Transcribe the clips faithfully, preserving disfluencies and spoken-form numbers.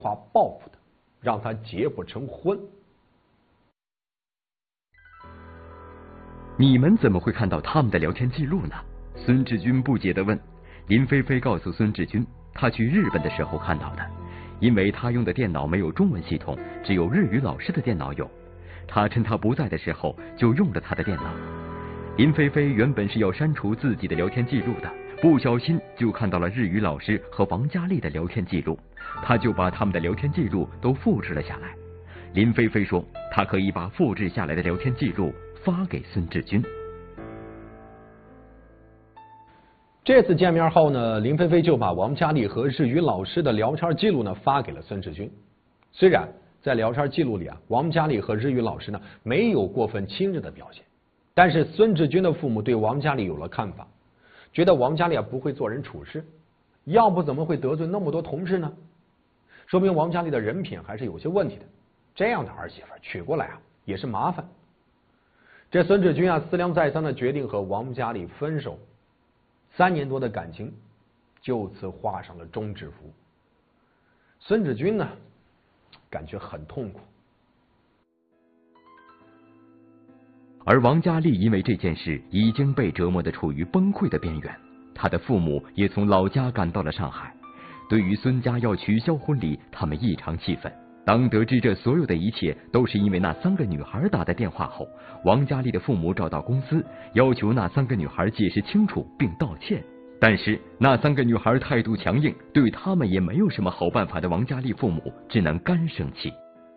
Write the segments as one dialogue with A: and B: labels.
A: 话报复他，让他结不成婚。
B: 你们怎么会看到他们的聊天记录呢？孙志军不解地问。林菲菲告诉孙志军，她去日本的时候看到的，因为她用的电脑没有中文系统，只有日语老师的电脑有。她趁他不在的时候就用了他的电脑。林菲菲原本是要删除自己的聊天记录的，不小心就看到了日语老师和王佳丽的聊天记录，她就把他们的聊天记录都复制了下来。林菲菲说，她可以把复制下来的聊天记录发给孙志军。
A: 这次见面后呢，林菲菲就把王佳丽和日语老师的聊天记录呢发给了孙志军。虽然在聊天记录里啊，王佳丽和日语老师呢没有过分亲热的表现，但是孙志军的父母对王佳丽有了看法，觉得王佳丽啊不会做人处事，要不怎么会得罪那么多同事呢？说明王佳丽的人品还是有些问题的，这样的儿媳妇娶过来啊也是麻烦。这孙志军啊思量再三的决定和王佳丽分手，三年多的感情就此画上了终止符。孙志军呢感觉很痛苦，
B: 而王佳丽因为这件事已经被折磨得处于崩溃的边缘，她的父母也从老家赶到了上海。对于孙家要取消婚礼，他们异常气愤。当得知这所有的一切都是因为那三个女孩打的电话后，王佳丽的父母找到公司，要求那三个女孩解释清楚并道歉。但是那三个女孩态度强硬，对他们也没有什么好办法的王佳丽父母只能干生气。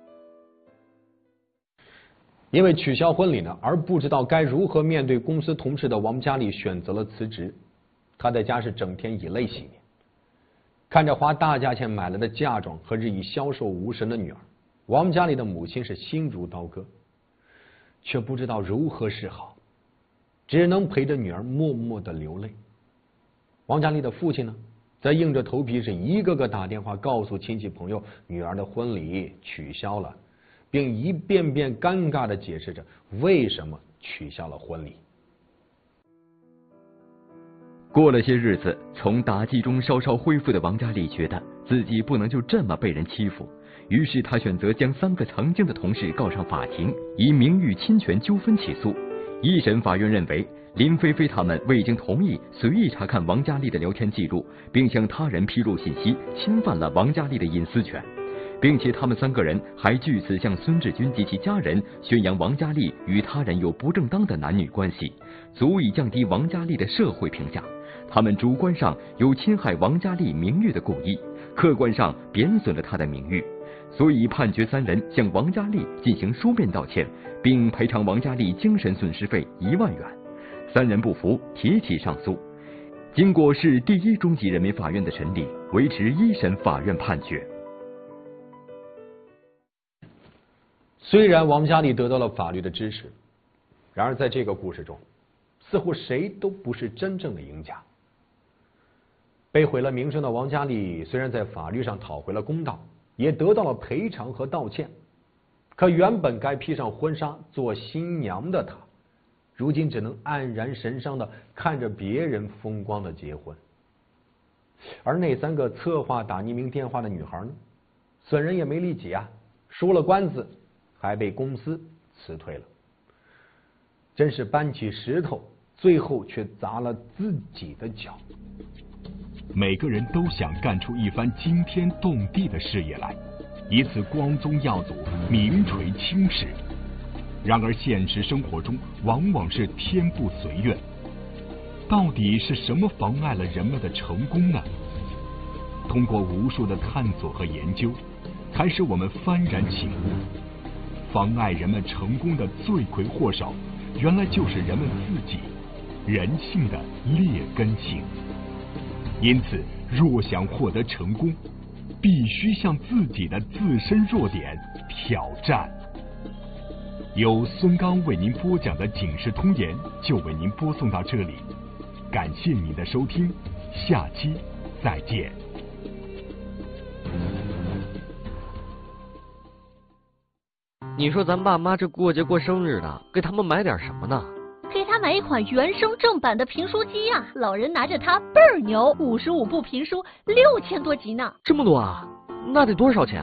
A: 因为取消婚礼呢，而不知道该如何面对公司同事的王佳丽选择了辞职。她在家是整天以泪洗面，看着花大价钱买来的嫁妆和日益消瘦无神的女儿，王佳丽的母亲是心如刀割，却不知道如何是好，只能陪着女儿默默的流泪。王佳丽的父亲呢，则硬着头皮是一个个打电话告诉亲戚朋友女儿的婚礼取消了，并一遍遍尴尬的解释着为什么取消了婚礼。
B: 过了些日子，从打击中稍稍恢复的王佳丽觉得自己不能就这么被人欺负，于是她选择将三个曾经的同事告上法庭，以名誉侵权纠纷起诉。一审法院认为，林菲菲他们未经同意随意查看王佳丽的聊天记录，并向他人披露信息，侵犯了王佳丽的隐私权，并且他们三个人还据此向孙志军及其家人宣扬王佳丽与他人有不正当的男女关系，足以降低王佳丽的社会评价。他们主观上有侵害王佳丽名誉的故意，客观上贬损了她的名誉，所以判决三人向王佳丽进行书面道歉，并赔偿王佳丽精神损失费一万元。三人不服，提起上诉。经过市第一中级人民法院的审理，维持一审法院判决。
A: 虽然王佳丽得到了法律的支持，然而在这个故事中，似乎谁都不是真正的赢家。被毁了名声的王佳丽虽然在法律上讨回了公道，也得到了赔偿和道歉，可原本该披上婚纱做新娘的她，如今只能黯然神伤的看着别人风光的结婚。而那三个策划打匿名电话的女孩呢，损人也没利己啊，输了官司还被公司辞退了，真是搬起石头最后却砸了自己的脚。
C: 每个人都想干出一番惊天动地的事业来，以此光宗耀祖，名垂青史。然而现实生活中往往是天不随愿，到底是什么妨碍了人们的成功呢？通过无数的探索和研究，才使我们幡然醒悟，妨碍人们成功的罪魁祸首，原来就是人们自己，人性的劣根性。因此，若想获得成功，必须向自己的自身弱点挑战。由孙刚为您播讲的《警世通言》就为您播送到这里，感谢您的收听，下期再见。
D: 你说咱爸妈这过节过生日的，给他们买点什么呢？
E: 给他买一款原声正版的评书机呀、啊，老人拿着它倍儿牛，五十五部评书，六千多集呢。
D: 这么多啊！ 那得多少钱？